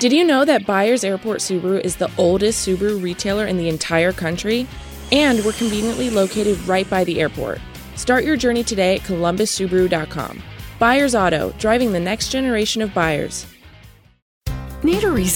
Did you know that Byers Airport Subaru is the oldest Subaru retailer in the entire country? And we're conveniently located right by the airport. Start your journey today at columbussubaru.com. Byers Auto, driving the next generation of buyers. Need a